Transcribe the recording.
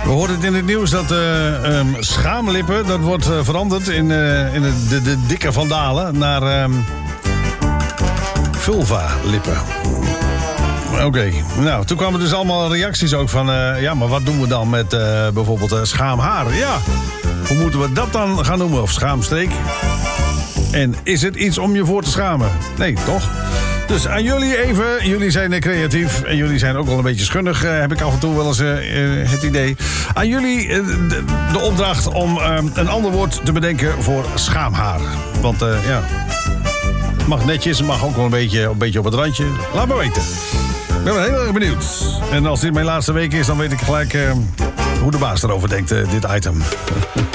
We hoorden het in het nieuws dat schaamlippen, dat wordt veranderd in de dikke vandalen naar vulva-lippen. Oké. Nou, toen kwamen dus allemaal reacties ook van... ja, maar wat doen we dan met bijvoorbeeld schaamhaar? Ja, hoe moeten we dat dan gaan noemen? Of schaamstreek? En is het iets om je voor te schamen? Nee, toch? Dus aan jullie even. Jullie zijn creatief. En jullie zijn ook wel een beetje schunnig. Heb ik af en toe wel eens het idee. Aan jullie de opdracht om een ander woord te bedenken voor schaamhaar. Want ja... Het mag netjes, het mag ook wel een beetje op het randje. Laat me weten. Ik ben wel heel erg benieuwd. En als dit mijn laatste week is, dan weet ik gelijk hoe de baas erover denkt, dit item.